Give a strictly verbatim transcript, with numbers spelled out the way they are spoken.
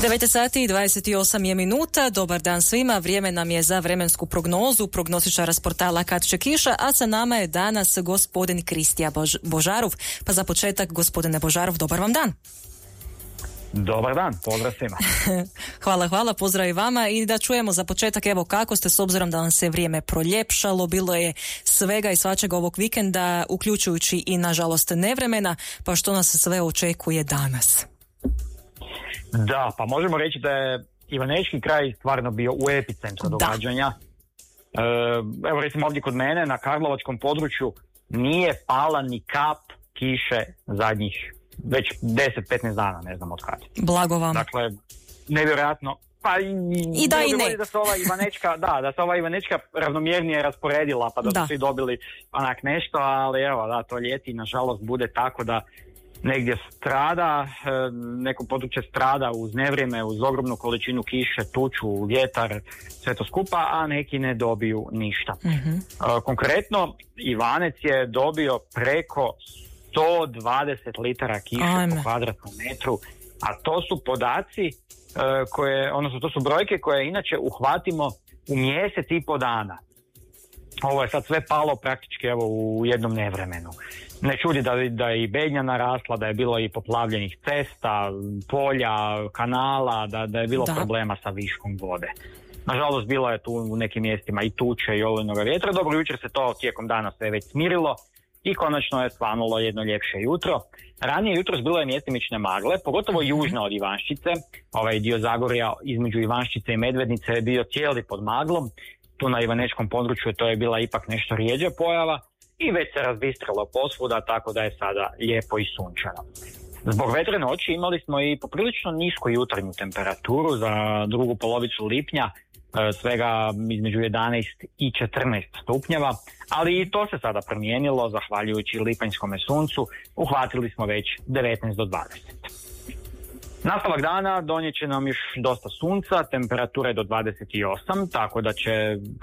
devet sati i dvadeset osam je minuta. Dobar dan svima. Vrijeme nam je za vremensku prognozu. Prognostičara s portala Kad će kiša, a sa nama je danas gospodin Kristija Bož- Božarov. Pa za početak, gospodine Božarov, dobar vam dan. Dobar dan, pozdrav svima. Hvala, hvala, pozdrav i vama i da čujemo za početak, evo kako ste, s obzirom da vam se vrijeme proljepšalo, bilo je svega i svačega ovog vikenda, uključujući i nažalost nevremena, pa što nas sve očekuje danas? Da, pa možemo reći da je Ivanečki kraj stvarno bio u epicentru događanja. E, evo recimo ovdje kod mene na Karlovačkom području nije pala ni kap kiše zadnjih već deset do petnaest dana, ne znam od kada. Blago vam. Dakle, nevjerojatno. Pa i, I da i ne. Da se ova Ivanečka, da, da se ova Ivanečka ravnomjernije rasporedila, pa da, da. su svi dobili onak nešto, ali evo, da, to ljeti nažalost bude tako da negdje strada, neko područje strada uz nevrijeme, uz ogromnu količinu kiše, tuču, vjetar, sve to skupa, a neki ne dobiju ništa. Mm-hmm. Konkretno, Ivanec je dobio preko sto dvadeset litara kiše Ajme. po kvadratnom metru, a to su podaci koje, odnosno to su brojke koje inače uhvatimo u mjesec i po dana. Ovo je sad sve palo praktički evo u jednom nevremenu. Ne čudi da, da je i Bednja narasla, da je bilo i poplavljenih cesta, polja, kanala, da, da je bilo da. problema sa viškom vode. Nažalost, bilo je tu u nekim mjestima i tuče i olujnoga vjetra. Dobro, jučer se to tijekom dana sve već smirilo i konačno je svanulo jedno ljepše jutro. Ranije jutros bilo je mjestimične magle, pogotovo južno od Ivanščice. Ovaj dio Zagorja između Ivanščice i Medvednice je bio cijeli pod maglom. Tu na Ivanečkom području to je bila ipak nešto rijeđa pojava i već se razbistrilo posvuda, tako da je sada lijepo i sunčano. Zbog vetre noći imali smo i poprilično nisku jutarnju temperaturu za drugu polovicu lipnja, svega između jedanaest i četrnaest stupnjeva, ali i to se sada promijenilo zahvaljujući lipanjskome suncu, uhvatili smo već devetnaest do dvadeset. Nastavak dana donijet će nam još dosta sunca, temperature do dvadeset osam, tako da će